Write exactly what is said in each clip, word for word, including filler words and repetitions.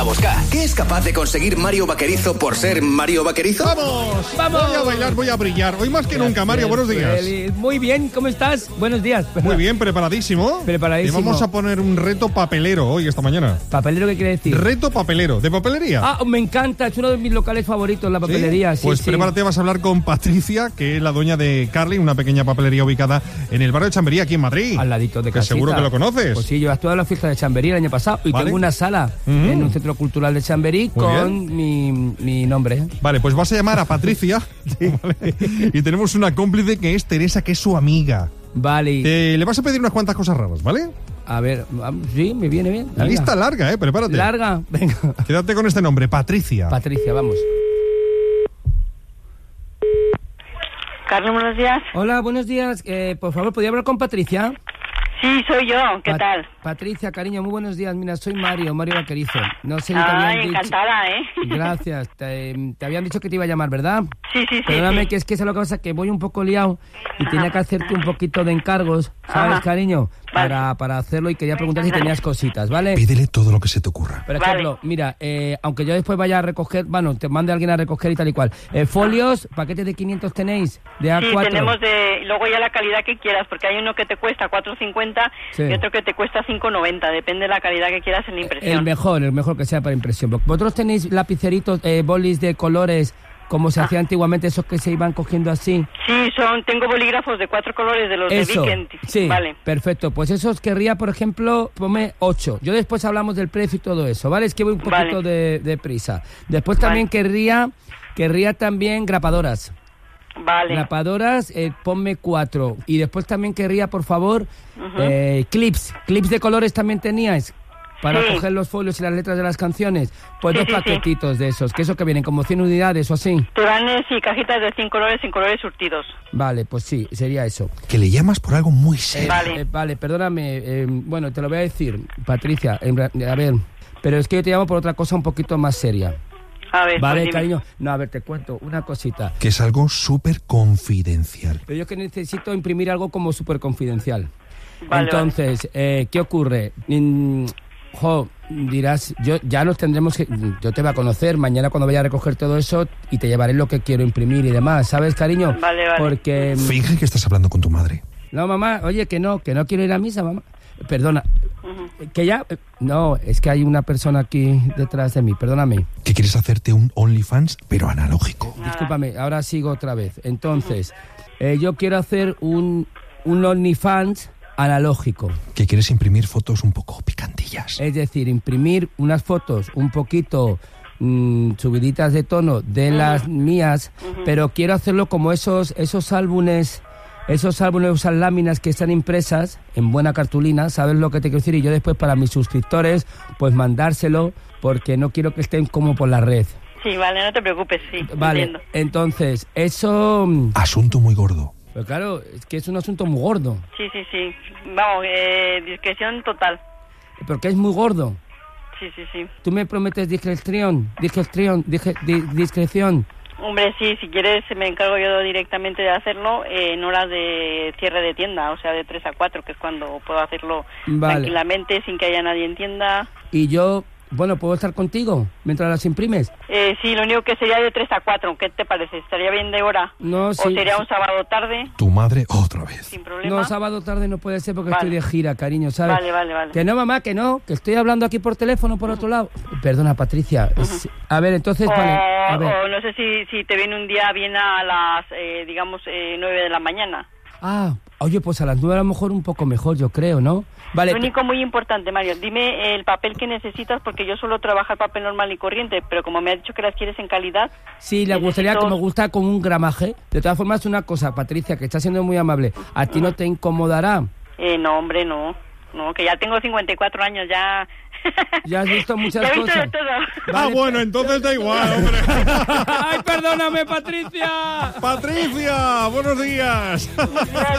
Bosca. ¿Qué es capaz de conseguir Mario Vaquerizo por ser Mario Vaquerizo? ¡Vamos! ¡Vamos! Voy a bailar, voy a brillar. Hoy más que nunca, Mario, buenos días. Muy bien, ¿cómo estás? Buenos días. Muy bien, preparadísimo. Preparadísimo. Y vamos a poner un reto papelero hoy, esta mañana. ¿Papelero qué quiere decir? Reto papelero, ¿de papelería? Ah, me encanta, es uno de mis locales favoritos, la papelería. ¿Sí? Pues sí, prepárate, sí. vas a hablar con Patricia, que es la dueña de Carly, una pequeña papelería ubicada en el barrio de Chamberí, aquí en Madrid. Al ladito de Que casita. seguro que lo conoces. Pues sí, yo estuve a la fiesta de Chamberí el año pasado y Vale. tengo una sala Mm. en un centro cultural de Chamberí Muy con mi, mi nombre. Vale, pues vas a llamar a Patricia. ¿Vale? Y tenemos una cómplice que es Teresa, que es su amiga. Vale. Te, le vas a pedir unas cuantas cosas raras, ¿vale? A ver, sí, me viene bien. La lista larga, ¿eh? Prepárate. Larga, venga. Quédate con este nombre, Patricia. Patricia, vamos. Carlos, buenos días. Hola, buenos días. Eh, por favor, ¿podría hablar con Patricia? Sí, soy yo. ¿Qué Pat- tal? Patricia, cariño, muy buenos días. Mira, soy Mario, Mario Vaquerizo. No sé si te Ay, habían dicho... encantada, ¿eh? Gracias. Te, te habían dicho que te iba a llamar, ¿verdad? Sí, sí, sí. Perdóname, sí. que es que eso es lo que pasa, que voy un poco liado y tenía que hacerte un poquito de encargos, ¿sabes, Ajá. cariño? Vale. Para, para hacerlo y quería preguntar si tenías cositas, ¿vale? Pídele todo lo que se te ocurra. Por Vale. ejemplo, mira, eh, aunque yo después vaya a recoger, bueno, te mande alguien a recoger y tal y cual. Eh, folios, paquetes de quinientos tenéis, de A Sí, cuatro. tenemos de... Luego ya la calidad que quieras, porque hay uno que te cuesta cuatro cincuenta Sí. y otro que te cuesta cinco noventa. Depende de la calidad que quieras en la impresión. El mejor, el mejor que sea para impresión. ¿Vosotros tenéis lapiceritos, eh, bolis de colores, como se hacía antiguamente, esos que se iban cogiendo así? Sí, son... Tengo bolígrafos de cuatro colores de los Eso, de Viken. sí, Vale. perfecto. Pues esos querría, por ejemplo, ponme ocho. Yo después hablamos del precio y todo eso, ¿vale? Es que voy un poquito Vale. de, de prisa. Después también Vale. querría, querría también grapadoras. Vale. Grapadoras, eh, ponme cuatro. Y después también querría, por favor, eh, clips. Clips de colores también teníais. Para Sí. coger los folios y las letras de las canciones. Pues Sí, dos sí, sí. paquetitos de esos. Que eso que vienen como cien unidades o así. Te van, eh, sí, cajitas de cinco colores, sin colores surtidos. Vale, pues sí, sería eso. Que le llamas por algo muy serio. Vale. Eh, vale, perdóname. eh, bueno, te lo voy a decir, Patricia. en ra- a ver, pero es que yo te llamo por otra cosa un poquito más seria. A ver, Vale, pues dime. cariño. No, a ver, te cuento una cosita. Que es algo súper confidencial. Pero yo que necesito imprimir algo como súper confidencial. Vale, Entonces, eh, ¿qué ocurre? Mm, jo, dirás, yo ya nos tendremos que... Yo te voy a conocer mañana cuando vaya a recoger todo eso y te llevaré lo que quiero imprimir y demás, ¿sabes, cariño? Vale, vale. Porque... mm, Finge que estás hablando con tu madre. No, mamá, oye, que no, que no quiero ir a misa, mamá. Perdona, Ujú. que ya... eh, No, es que hay una persona aquí detrás de mí, perdóname. Que quieres hacerte un OnlyFans, pero analógico. Discúlpame, ahora sigo otra vez. Entonces, eh, yo quiero hacer un, un OnlyFans analógico. Que quieres imprimir fotos un poco picantillas. Es decir, imprimir unas fotos un poquito mm, subiditas de tono de las mías, pero quiero hacerlo como esos, esos álbumes... Esos álbumes, esas láminas que están impresas en buena cartulina, ¿sabes lo que te quiero decir? Y yo después para mis suscriptores, pues mandárselo, porque no quiero que estén como por la red. Sí, vale, no te preocupes, sí. Vale, Entiendo. entonces, eso... mm, Asunto muy gordo. Pero claro, es que es un asunto muy gordo, Sí, sí, sí. Vamos, eh, discreción total. porque es muy gordo. Sí, sí, sí. Tú me prometes discreción, discreción, dije- di- discreción. Hombre, sí, si quieres me encargo yo directamente de hacerlo eh, en horas de cierre de tienda, o sea, de tres a cuatro, que es cuando puedo hacerlo Vale. tranquilamente, sin que haya nadie en tienda. Y yo, bueno, ¿puedo estar contigo mientras las imprimes? Eh, sí, lo único que sería de tres a cuatro, ¿qué te parece? ¿Estaría bien de hora? No, ¿O sí, sería sí. un sábado tarde, Tu madre otra vez. sin problema? No, sábado tarde no puede ser porque Vale. estoy de gira, cariño, ¿sabes? Vale, vale, vale. Que no, mamá, que no, que estoy hablando aquí por teléfono por otro lado. Perdona, Patricia. es- A ver, entonces, O, vale, a ver. o no sé si, si te viene un día bien a las, eh, digamos, eh, nueve de la mañana. Ah, oye, pues a las nueve a lo mejor un poco mejor, yo creo, ¿no? Vale, Lo único muy importante, Mario, dime el papel que necesitas, porque yo suelo trabajar papel normal y corriente, pero como me has dicho que las quieres en calidad... sí, le gustaría necesito- que me gusta con un gramaje. De todas formas, una cosa, Patricia, que está siendo muy amable. ¿A ti no te incomodará? Eh, no, hombre, no. No, que ya tengo cincuenta y cuatro años, ya... Ya has visto muchas ya he visto cosas. de todo. Ah, Vale, bueno, entonces da igual, hombre. ¡Ay, perdóname, Patricia! Patricia, buenos días.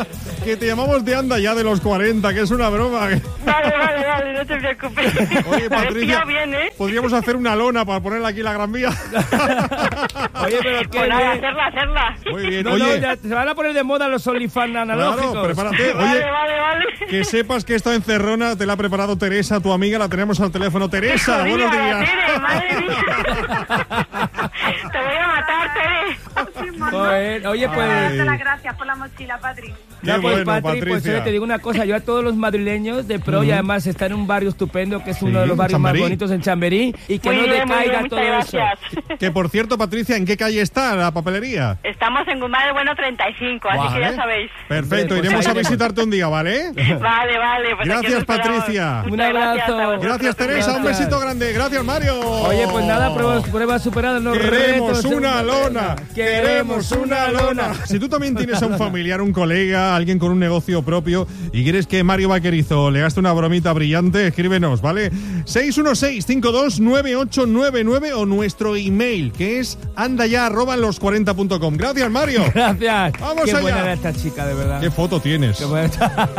que te llamamos de Anda Ya de los cuarenta, que es una broma. Vale, vale, vale, no te preocupes. Oye, Patricia, Me bien, ¿eh? podríamos hacer una lona para ponerla aquí en la Gran Vía. Oye, pero qué Pues nada, bien. hacerla, hacerla. Muy bien, No, oye. no, ya se van a poner de moda los OnlyFans analógicos. Claro, prepárate. Vale, Oye, vale, vale. que sepas que esta encerrona te la ha preparado Teresa, tu amiga, la tenemos al teléfono. Teresa, Jodida, buenos días. Tere, madre mía. Te voy a matar, Tere. Joder, oye, pues... Ay. Darte las gracias por la mochila, Patri. Qué Ya, pues, bueno, Patri, pues Patricia. oye, te digo una cosa, yo a todos los madrileños de pro, y además está en un barrio estupendo, que es Sí, uno de los barrios más Chamberí. bonitos en Chamberí, y que Muy no bien, muy decaiga bien, todo muchas eso. gracias. Que por cierto, Patricia, ¿en qué calle está la papelería? Estamos en Guzmán del Bueno treinta y cinco, así que ya sabéis. Perfecto, Hombre, pues iremos ahí a iremos. visitarte un día, ¿vale? Vale, vale. Pues aquí Gracias, os esperamos. Patricia. Un Muchas abrazo. gracias a vosotros. Gracias, Teresa, un Gracias. besito grande. Gracias, Mario. Oye, pues nada, pruebas, pruebas superadas, los Queremos retos. una lona, queremos una lona. Si tú también tienes a un familiar, un colega, alguien con un negocio propio y quieres que Mario Vaquerizo le gaste una bromita brillante, escríbenos, ¿vale? seis uno seis, cinco dos nueve ocho nueve nueve o nuestro email, que es andaya arroba los cuarenta punto com. Gracias, Mario. Gracias. Vamos Qué allá. buena era esta chica, de verdad. ¿Qué foto tienes? Qué buena.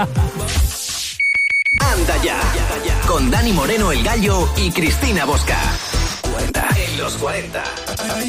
Anda Ya, con Dani Moreno el Gallo y Cristina Bosca. cuarenta en los cuarenta.